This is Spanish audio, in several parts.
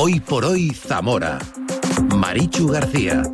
Hoy por hoy Zamora. Marichu García.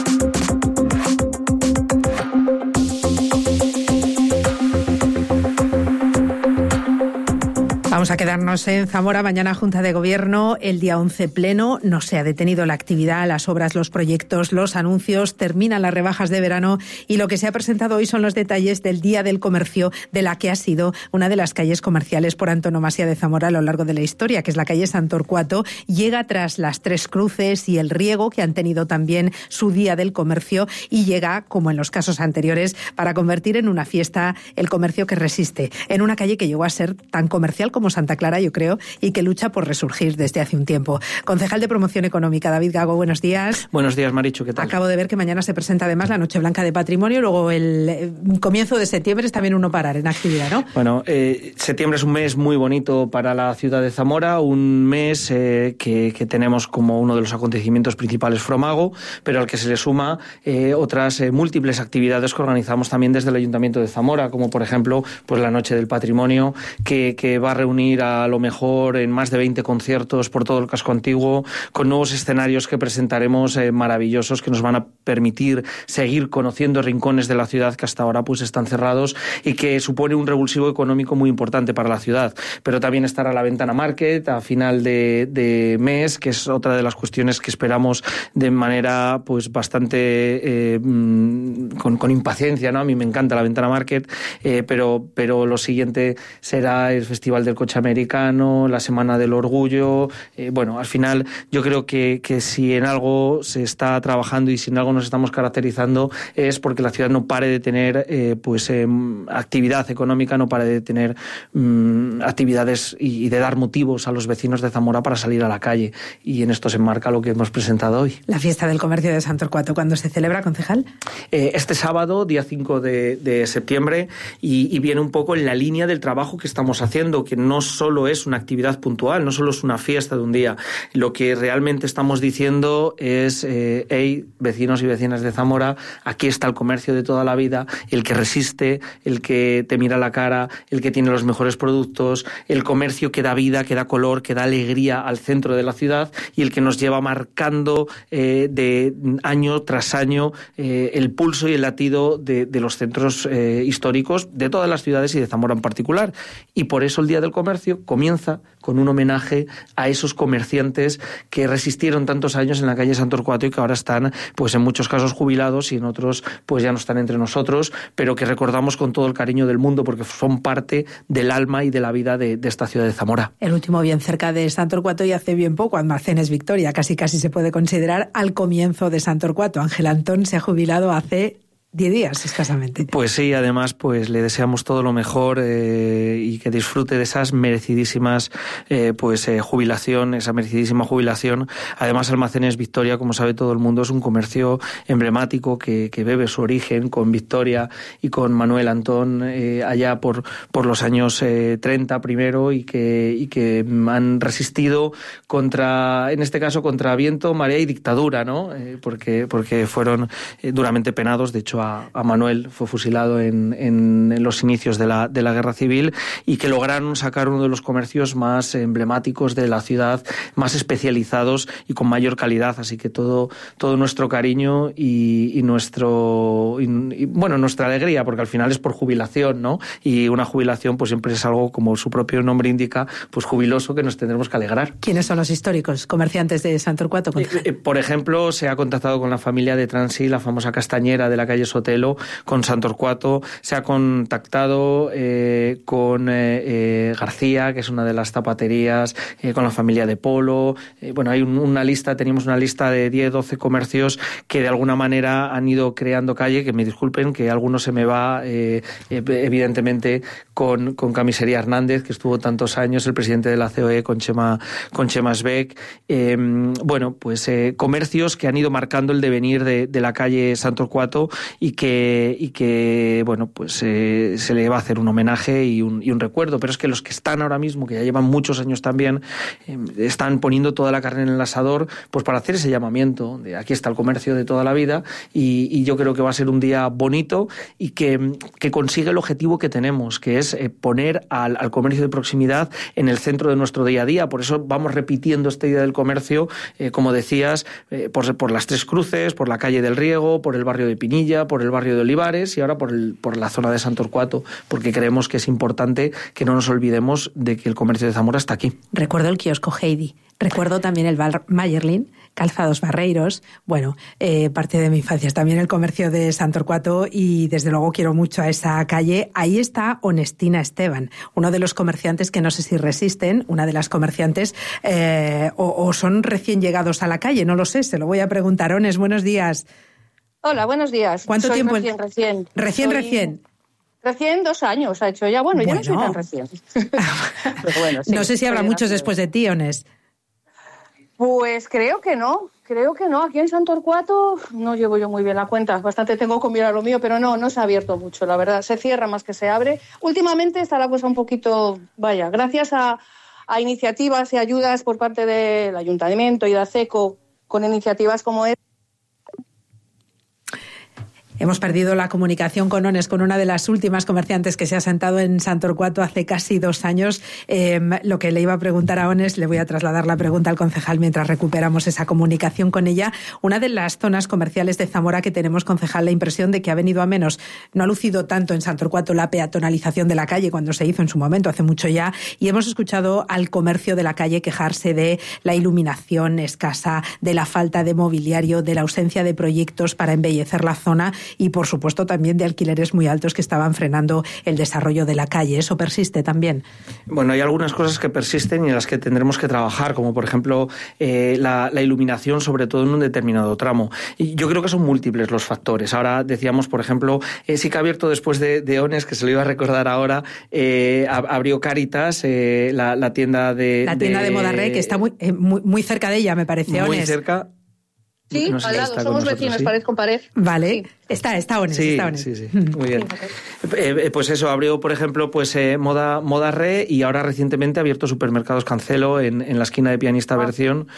Vamos a quedarnos en Zamora. Mañana Junta de Gobierno, el día 11 pleno. No se ha detenido la actividad, las obras, los proyectos, los anuncios. Terminan las rebajas de verano y lo que se ha presentado hoy son los detalles del Día del Comercio, de la que ha sido una de las calles comerciales por antonomasia de Zamora a lo largo de la historia, que es la calle Sant Torquato. Llega tras las Tres Cruces y el Riego, que han tenido también su Día del Comercio, y llega, como en los casos anteriores, para convertir en una fiesta el comercio que resiste, en una calle que llegó a ser tan comercial como Santa Clara, yo creo, y que lucha por resurgir desde hace un tiempo. Concejal de Promoción Económica, David Gago, buenos días. Buenos días, Marichu, ¿qué tal? Acabo de ver que mañana se presenta además la Noche Blanca de Patrimonio, luego el comienzo de septiembre es también uno parar en actividad, ¿no? Bueno, septiembre es un mes muy bonito para la ciudad de Zamora, un mes que tenemos como uno de los acontecimientos principales Fromago, pero al que se le suma otras múltiples actividades que organizamos también desde el Ayuntamiento de Zamora, como por ejemplo pues la Noche del Patrimonio, que va a reunir a lo mejor en más de 20 conciertos por todo el casco antiguo, con nuevos escenarios que presentaremos maravillosos, que nos van a permitir seguir conociendo rincones de la ciudad que hasta ahora pues están cerrados, y que supone un revulsivo económico muy importante para la ciudad. Pero también estará la Ventana Market a final de mes, que es otra de las cuestiones que esperamos de manera pues bastante con impaciencia, ¿no? A mí me encanta la Ventana Market, pero lo siguiente será el Festival del Coche Americano, la Semana del Orgullo. Bueno, al final yo creo que si en algo se está trabajando y si en algo nos estamos caracterizando es porque la ciudad no pare de tener actividad económica, no pare de tener actividades y de dar motivos a los vecinos de Zamora para salir a la calle. Y en esto se enmarca lo que hemos presentado hoy. La fiesta del comercio de Sant Torquato, ¿cuándo se celebra, concejal? Este sábado, día 5 de septiembre, y viene un poco en la línea del trabajo que estamos haciendo, que no solo es una actividad puntual, no solo es una fiesta de un día. Lo que realmente estamos diciendo es, hey, vecinos y vecinas de Zamora, aquí está el comercio de toda la vida, el que resiste, el que te mira la cara, el que tiene los mejores productos, el comercio que da vida, que da color, que da alegría al centro de la ciudad, y el que nos lleva marcando de año tras año el pulso y el latido de los centros históricos de todas las ciudades y de Zamora en particular. Y por eso el Día del Comercio comienza con un homenaje a esos comerciantes que resistieron tantos años en la calle Sant Torquato y que ahora están, pues en muchos casos jubilados y en otros pues ya no están entre nosotros, pero que recordamos con todo el cariño del mundo porque son parte del alma y de la vida de esta ciudad de Zamora. El último bien cerca de Sant Torquato y hace bien poco, Almacenes Victoria, casi se puede considerar al comienzo de Sant Torquato. Ángel Antón se ha jubilado hace 10 días escasamente. Pues sí, además pues le deseamos todo lo mejor y que disfrute de esas merecidísimas jubilación, esa merecidísima jubilación. Además Almacenes Victoria, como sabe todo el mundo, es un comercio emblemático que bebe su origen con Victoria y con Manuel Antón allá por los años 30 primero, y que han resistido contra, en este caso, contra viento, marea y dictadura, ¿no? Porque fueron duramente penados. De hecho, a Manuel fue fusilado en los inicios de la Guerra Civil, y que lograron sacar uno de los comercios más emblemáticos de la ciudad, más especializados y con mayor calidad. Así que todo nuestro cariño y nuestra alegría, porque al final es por jubilación, ¿no? Y una jubilación pues siempre es algo, como su propio nombre indica, pues jubiloso, que nos tendremos que alegrar. ¿Quiénes son los históricos comerciantes de Sant Torquato? Por ejemplo, se ha contactado con la familia de Transi, la famosa castañera de la calle Sotelo, con Sant Torquato. Se ha contactado con García, que es una de las zapaterías, con la familia de Polo. Teníamos una lista de 10-12 comercios que de alguna manera han ido creando calle, que me disculpen, que algunos se me va, evidentemente, con Camisería Hernández, que estuvo tantos años, el presidente de la COE, con Chema Sbeck. Comercios que han ido marcando el devenir de la calle Sant Torquato, y que bueno, pues se le va a hacer un homenaje y un recuerdo. Pero es que los que están ahora mismo, que ya llevan muchos años también, están poniendo toda la carne en el asador, pues para hacer ese llamamiento de aquí está el comercio de toda la vida, y yo creo que va a ser un día bonito y que consigue el objetivo que tenemos, que es poner al comercio de proximidad en el centro de nuestro día a día. Por eso vamos repitiendo este Día del Comercio, como decías, por las Tres Cruces, por la calle del Riego, por el barrio de Pinilla, por el barrio de Olivares y ahora por la zona de Sant Torquato, porque creemos que es importante que no nos olvidemos de que el comercio de Zamora está aquí. Recuerdo el kiosco Heidi, recuerdo también el bar Mayerlin, Calzados Barreiros, bueno, parte de mi infancia es también el comercio de Sant Torquato y desde luego quiero mucho a esa calle. Ahí está Honestina Esteban, uno de los comerciantes que no sé si resisten, una de las comerciantes o son recién llegados a la calle, no lo sé, se lo voy a preguntar. Ones, buenos días. Hola, buenos días. ¿Cuánto tiempo? Recién. Recién 2 años ha hecho ya. Bueno, ya no soy tan recién. Pero bueno, sí, no sé si habrá muchos después de ti, Ones. Pues creo que no. Aquí en Sant Torquato no llevo yo muy bien la cuenta. Bastante tengo que mirar lo mío, pero no se ha abierto mucho, la verdad. Se cierra más que se abre. Últimamente está la cosa un poquito, gracias a iniciativas y ayudas por parte del Ayuntamiento y de ACECO, con iniciativas como esta. Hemos perdido la comunicación con Ones, con una de las últimas comerciantes que se ha sentado en Sant Torquato hace casi 2 años. Lo que le iba a preguntar a Ones, le voy a trasladar la pregunta al concejal mientras recuperamos esa comunicación con ella. Una de las zonas comerciales de Zamora que tenemos, concejal, la impresión de que ha venido a menos. No ha lucido tanto en Sant Torquato la peatonalización de la calle cuando se hizo en su momento, hace mucho ya, y hemos escuchado al comercio de la calle quejarse de la iluminación escasa, de la falta de mobiliario, de la ausencia de proyectos para embellecer la zona y, por supuesto, también de alquileres muy altos que estaban frenando el desarrollo de la calle. ¿Eso persiste también? Bueno, hay algunas cosas que persisten y en las que tendremos que trabajar, como por ejemplo la iluminación, sobre todo en un determinado tramo. Y yo creo que son múltiples los factores. Ahora decíamos, por ejemplo, sí que ha abierto después de Ones, que se lo iba a recordar ahora, abrió Cáritas, la tienda de... La tienda de Modarré, que está muy cerca de ella, me parece, Ones. Muy cerca. Sí, no sé, al lado, somos vecinos, ¿sí? Pared con pared. Vale, sí. Está Ones. Sí, muy bien. Pues eso, abrió, por ejemplo, Moda Re, y ahora recientemente ha abierto Supermercados Cancelo en la esquina de Pianista Versión,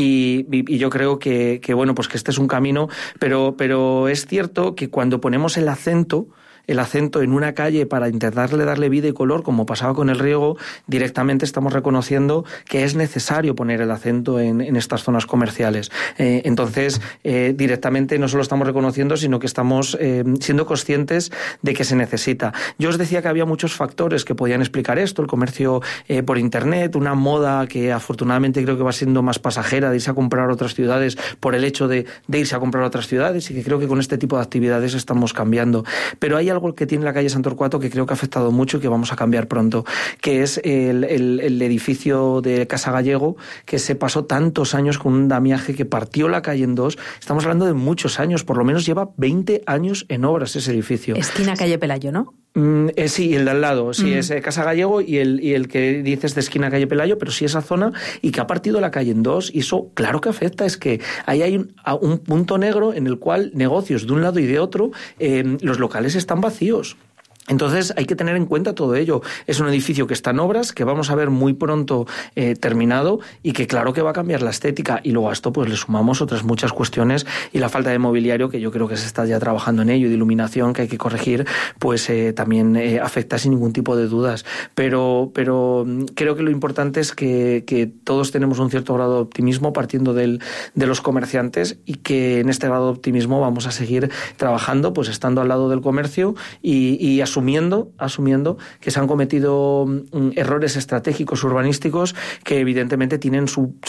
y yo creo que bueno, pues que este es un camino, pero es cierto que cuando ponemos el acento en una calle para intentarle darle vida y color, como pasaba con el Riego, directamente estamos reconociendo que es necesario poner el acento en estas zonas comerciales. Entonces, directamente no solo estamos reconociendo, sino que estamos siendo conscientes de que se necesita. Yo os decía que había muchos factores que podían explicar esto: el comercio por Internet, una moda que afortunadamente creo que va siendo más pasajera, de irse a comprar a otras ciudades por el hecho de irse a comprar a otras ciudades, y que creo que con este tipo de actividades estamos cambiando. Pero hay algo que tiene la calle Sant Torquato que creo que ha afectado mucho y que vamos a cambiar pronto, que es el edificio de Casa Gallego, que se pasó tantos años con un andamiaje que partió la calle en 2. Estamos hablando de muchos años, por lo menos lleva 20 años en obras ese edificio. Esquina calle Pelayo, ¿no? Sí, el de al lado, sí, es Casa Gallego, y el que dices de esquina calle Pelayo, pero sí esa zona, y que ha partido la calle en 2, y eso claro que afecta. Es que ahí hay un punto negro en el cual negocios de un lado y de otro, los locales están vacíos. Entonces hay que tener en cuenta todo ello. Es un edificio que está en obras, que vamos a ver muy pronto terminado, y que claro que va a cambiar la estética. Y luego a esto pues le sumamos otras muchas cuestiones, y la falta de mobiliario, que yo creo que se está ya trabajando en ello, y de iluminación que hay que corregir, pues también afecta sin ningún tipo de dudas. Pero creo que lo importante es que todos tenemos un cierto grado de optimismo partiendo de los comerciantes, y que en este grado de optimismo vamos a seguir trabajando, pues estando al lado del comercio y asumiendo que se han cometido errores estratégicos urbanísticos que evidentemente tienen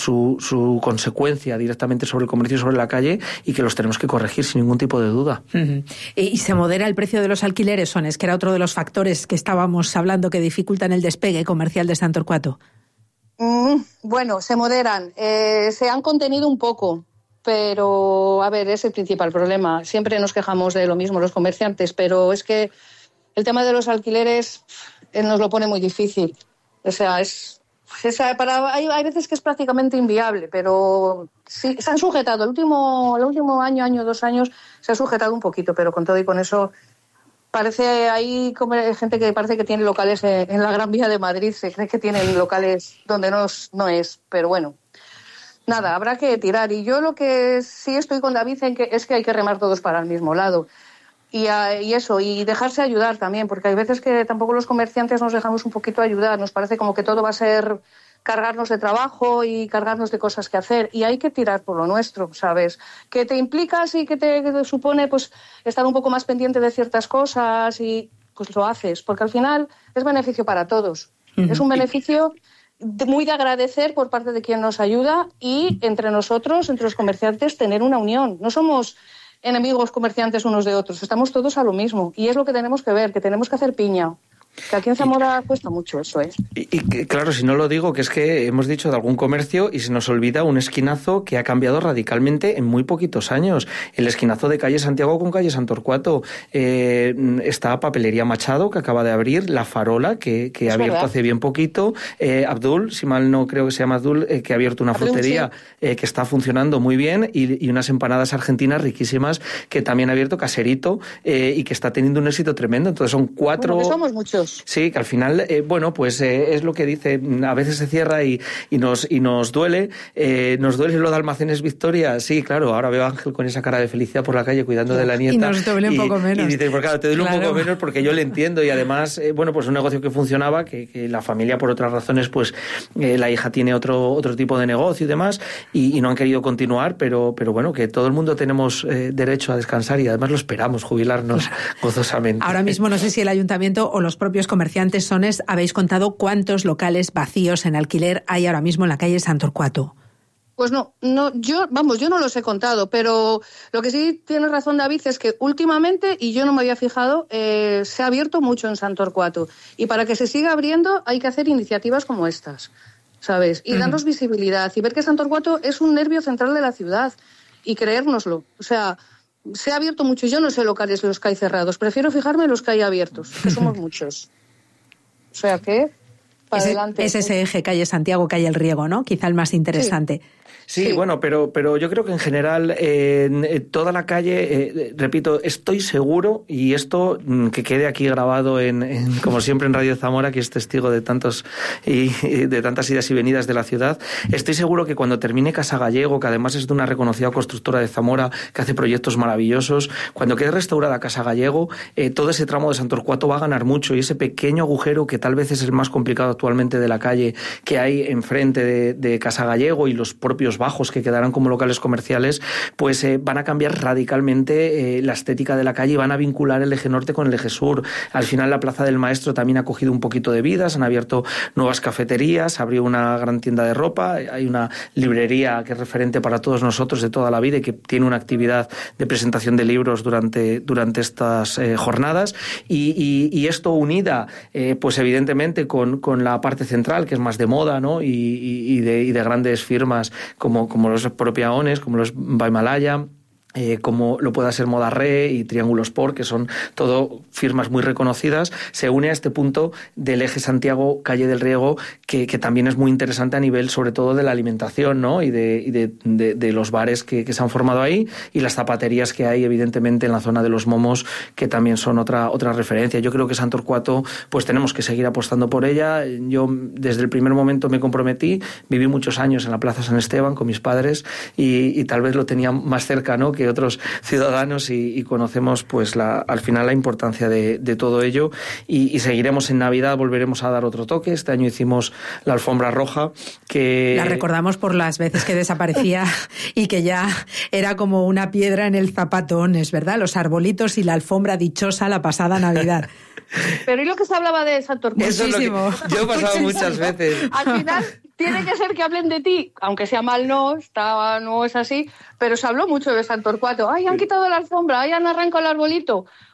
su consecuencia directamente sobre el comercio y sobre la calle, y que los tenemos que corregir sin ningún tipo de duda. Uh-huh. ¿Y se modera el precio de los alquileres, Sones, que era otro de los factores que estábamos hablando que dificultan el despegue comercial de Sant Torquato? Bueno, se moderan. Se han contenido un poco. Pero, a ver, es el principal problema. Siempre nos quejamos de lo mismo los comerciantes, pero es que el tema de los alquileres nos lo pone muy difícil. O sea, es hay veces que es prácticamente inviable, pero sí, se han sujetado. El último año, 2 años, se ha sujetado un poquito, pero con todo y con eso, hay gente que parece que tiene locales en la Gran Vía de Madrid, se cree que tienen locales donde no es, pero bueno. Nada, habrá que tirar. Y yo lo que sí estoy con David es que hay que remar todos para el mismo lado. Y dejarse ayudar también, porque hay veces que tampoco los comerciantes nos dejamos un poquito ayudar. Nos parece como que todo va a ser cargarnos de trabajo y cargarnos de cosas que hacer. Y hay que tirar por lo nuestro, ¿sabes? Que te implicas y que te supone pues estar un poco más pendiente de ciertas cosas y pues lo haces. Porque al final es beneficio para todos. Es un beneficio muy de agradecer por parte de quien nos ayuda y entre nosotros, entre los comerciantes, tener una unión. No somos enemigos comerciantes unos de otros, estamos todos a lo mismo y es lo que tenemos que ver, que tenemos que hacer piña. Que aquí en Zamora cuesta mucho eso, ¿eh? Y claro, si no lo digo, que es que hemos dicho de algún comercio y se nos olvida un esquinazo que ha cambiado radicalmente en muy poquitos años. El esquinazo de calle Santiago con calle Santorcuato. Está Papelería Machado, que acaba de abrir, La Farola, que ha abierto hace bien poquito. Abdul, si mal no creo que se llama Abdul, que ha abierto una frutería que está funcionando muy bien y unas empanadas argentinas riquísimas que también ha abierto Caserito y que está teniendo un éxito tremendo. Entonces son 4... Bueno, que somos muchos. Sí, que al final, es lo que dice, a veces se cierra y nos duele. Nos duele lo de Almacenes Victoria. Sí, claro, ahora veo a Ángel con esa cara de felicidad por la calle cuidando de la nieta. Y nos duele un poco menos. Y dices, pues claro, te duele un poco menos porque yo le entiendo y además, pues un negocio que funcionaba, que la familia por otras razones, pues la hija tiene otro tipo de negocio y demás y no han querido continuar, pero bueno, que todo el mundo tenemos derecho a descansar y además lo esperamos, jubilarnos gozosamente. Ahora mismo no sé si el ayuntamiento o los propios comerciantes sones habéis contado cuántos locales vacíos en alquiler hay ahora mismo en la calle Santorcuato. Pues no, yo no los he contado, pero lo que sí tiene razón David es que últimamente, y yo no me había fijado, se ha abierto mucho en Santorcuato y para que se siga abriendo hay que hacer iniciativas como estas, ¿sabes? Y darnos visibilidad y ver que Santorcuato es un nervio central de la ciudad y creérnoslo, o sea... Se ha abierto mucho. Yo no sé locales los que hay cerrados. Prefiero fijarme en los que hay abiertos, que somos muchos. O sea que, para adelante. Es ese eje calle Santiago, calle El Riego, ¿no? Quizá el más interesante. Sí, bueno, pero yo creo que en general toda la calle, repito, estoy seguro, y esto que quede aquí grabado como siempre en Radio Zamora, que es testigo de tantas idas y venidas de la ciudad, estoy seguro que cuando termine Casa Gallego, que además es de una reconocida constructora de Zamora, que hace proyectos maravillosos, cuando quede restaurada Casa Gallego, todo ese tramo de Santorcuato va a ganar mucho y ese pequeño agujero que tal vez es el más complicado actualmente de la calle que hay enfrente de Casa Gallego y los propios bajos que quedarán como locales comerciales, pues van a cambiar radicalmente la estética de la calle y van a vincular el eje norte con el eje sur. Al final la Plaza del Maestro también ha cogido un poquito de vida, se han abierto nuevas cafeterías, abrió una gran tienda de ropa, hay una librería que es referente para todos nosotros de toda la vida y que tiene una actividad de presentación de libros durante estas jornadas y esto unida pues evidentemente con la parte central que es más de moda, ¿no? y de grandes firmas como los Propiaones, como los Baimalaya, como lo pueda ser Moda Re y Triángulo Sport, que son todo firmas muy reconocidas, se une a este punto del eje Santiago, calle del Riego, que también es muy interesante a nivel sobre todo de la alimentación, ¿no? y de los bares que se han formado ahí y las zapaterías que hay evidentemente en la zona de los Momos, que también son otra referencia. Yo creo que Santorcuato pues tenemos que seguir apostando por ella. Yo desde el primer momento me comprometí, viví muchos años en la Plaza San Esteban con mis padres y tal vez lo tenía más cerca, ¿no? que otros ciudadanos y conocemos pues al final la importancia de todo ello y seguiremos en Navidad, volveremos a dar otro toque. Este año hicimos la alfombra roja que... La recordamos por las veces que desaparecía y que ya era como una piedra en el zapatón, es verdad, los arbolitos y la alfombra dichosa la pasada Navidad. Pero ¿y lo que se hablaba de Santorcuato? Eso es lo que yo he pasado muchas veces. Al final tiene que ser que hablen de ti, aunque sea mal no es así, pero se habló mucho de Santorcuato. Ay, han quitado la alfombra, ay, han arrancado el arbolito.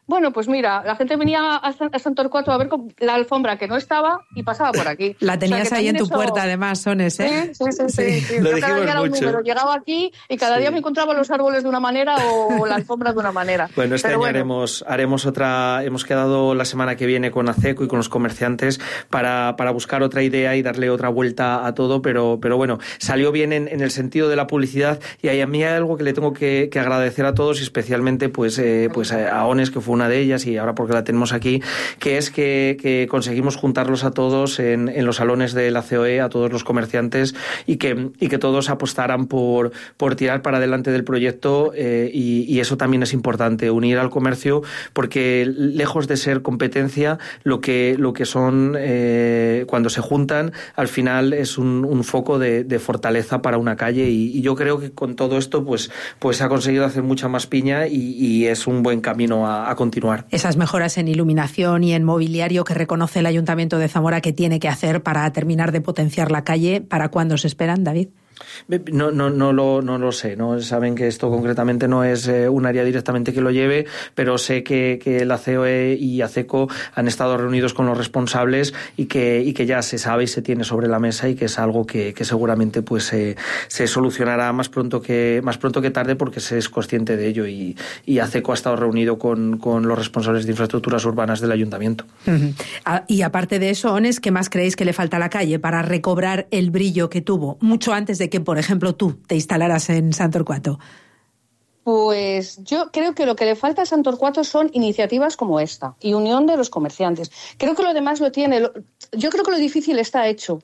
Bueno, pues mira, la gente venía a Santorcuato a ver la alfombra que no estaba y pasaba por aquí. La tenías ahí en tu puerta, además, Sones, ¿eh? Sí. Lo yo cada día era un número. Llegaba aquí y cada día me encontraba los árboles de una manera o la alfombra de una manera. Bueno, este año haremos otra. Hemos quedado la semana que viene con ACECO y con los comerciantes para buscar otra idea y darle otra vuelta a todo, pero bueno, salió bien en el sentido de la publicidad, y a mí hay algo que le tengo que agradecer a todos, y especialmente pues a ONES, que fue una de ellas, y ahora porque la tenemos aquí, que es que conseguimos juntarlos a todos en los salones de la COE, a todos los comerciantes, y que todos apostaran por tirar para adelante del proyecto, y eso también es importante, unir al comercio, porque lejos de ser competencia, lo que son, cuando se juntan, al final es un foco de fortaleza para una calle, y yo creo que con todo esto pues se ha conseguido hacer mucha más piña, y es un buen camino a continuar. Esas mejoras en iluminación y en mobiliario que reconoce el Ayuntamiento de Zamora que tiene que hacer para terminar de potenciar la calle, ¿para cuándo se esperan, David? No lo sé, ¿no? Saben que esto concretamente no es un área directamente que lo lleve, pero sé que la COE y ACECO han estado reunidos con los responsables, y que ya se sabe y se tiene sobre la mesa, y que es algo que seguramente pues se solucionará más pronto que tarde, porque se es consciente de ello, y ACECO ha estado reunido con los responsables de infraestructuras urbanas del Ayuntamiento. Uh-huh. Y aparte de eso, Ones, ¿qué más creéis que le falta a la calle para recobrar el brillo que tuvo mucho antes de que, por ejemplo, tú te instalaras en Santorcuato? Pues yo creo que lo que le falta a Santorcuato son iniciativas como esta y unión de los comerciantes. Creo que lo demás lo tiene. Yo creo que lo difícil está hecho.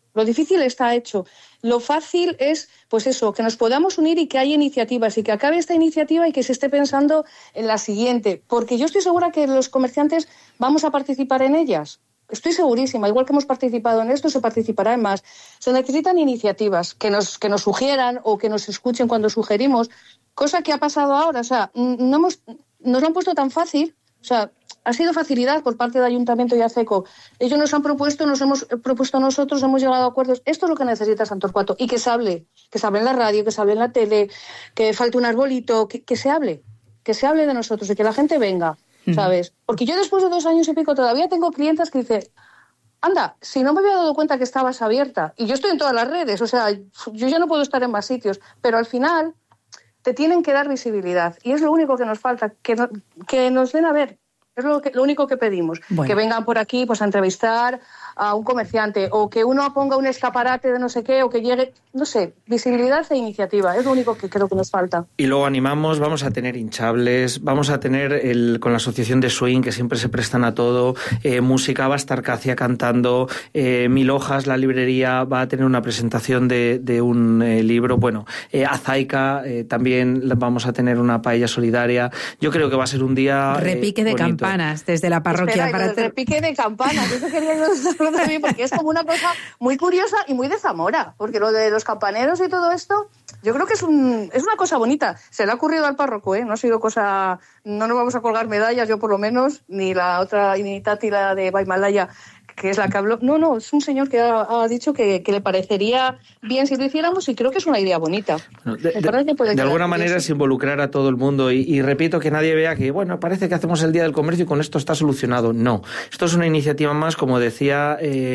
Lo fácil es, pues eso, que nos podamos unir y que haya iniciativas, y que acabe esta iniciativa y que se esté pensando en la siguiente. Porque yo estoy segura que los comerciantes vamos a participar en ellas. Estoy segurísima, igual que hemos participado en esto, se participará en más. Se necesitan iniciativas que nos sugieran, o que nos escuchen cuando sugerimos, cosa que ha pasado ahora. O sea, nos lo han puesto tan fácil, o sea, ha sido facilidad por parte del Ayuntamiento y ACECO. Ellos nos han propuesto, nos hemos propuesto nosotros, hemos llegado a acuerdos. Esto es lo que necesita Santorcuato, y que se hable en la radio, que se hable en la tele, que falte un arbolito, que se hable de nosotros, y que la gente venga. ¿Sabes? Porque yo después de 2 años y pico todavía tengo clientes que dicen, anda, si no me había dado cuenta que estabas abierta, y yo estoy en todas las redes, o sea, yo ya no puedo estar en más sitios, pero al final te tienen que dar visibilidad, y es lo único que nos falta, que nos den a ver. Es lo único que pedimos, bueno. Que vengan por aquí pues a entrevistar a un comerciante, o que uno ponga un escaparate de no sé qué, o que llegue, no sé, visibilidad e iniciativa, es lo único que creo que nos falta. Y luego animamos, vamos a tener hinchables, vamos a tener con la asociación de swing, que siempre se prestan a todo, música, va a estar Cacia cantando, 1000 hojas, la librería va a tener una presentación de un libro, bueno, Azaica, también vamos a tener una paella solidaria. Yo creo que va a ser un día repique de bonito. Campanas desde la parroquia. Espera, repique de campanas, eso quería yo decirlo también, porque es como una cosa muy curiosa y muy de Zamora, porque lo de los campaneros y todo esto, yo creo que es una cosa bonita. Se le ha ocurrido al párroco, no ha sido cosa, no nos vamos a colgar medallas, yo por lo menos, ni la otra, ni Tati, la de Baimalaya, que es la que habló. No, es un señor que ha dicho que le parecería bien si lo hiciéramos, y creo que es una idea bonita. De alguna manera es involucrar a todo el mundo, y repito, que nadie vea que, bueno, parece que hacemos el Día del Comercio y con esto está solucionado. No, esto es una iniciativa más, como decía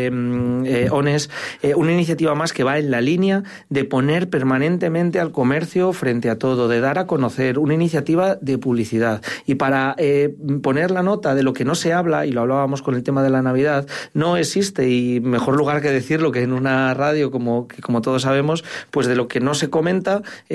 Ones, una iniciativa más que va en la línea de poner permanentemente al comercio frente a todo, de dar a conocer, una iniciativa de publicidad. Y para poner la nota de lo que no se habla, y lo hablábamos con el tema de la Navidad, no existe, y mejor lugar que decirlo que en una radio, como todos sabemos, pues de lo que no se comenta,